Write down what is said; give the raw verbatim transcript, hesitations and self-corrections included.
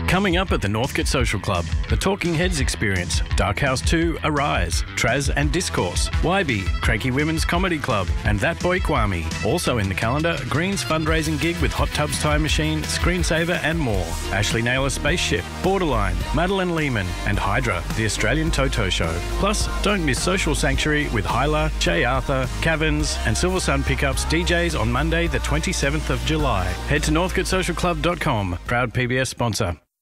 Coming up at the Northcote Social Club, the Talking Heads Experience, Dark House two, Arise, Traz and Discourse, Y B, Cranky Women's Comedy Club, and That Boy Kwame. Also in the calendar, Green's fundraising gig with Hot Tubs Time Machine, Screensaver and more. Ashley Naylor Spaceship, Borderline, Madeline Lehman and Hydra, the Australian Toto Show. Plus, don't miss Social Sanctuary with Hyla, Shay Arthur, Caverns and Silver Sun Pickups D Js on Monday the twenty-seventh of July. Head to northcote social club dot com, proud P B S sponsor.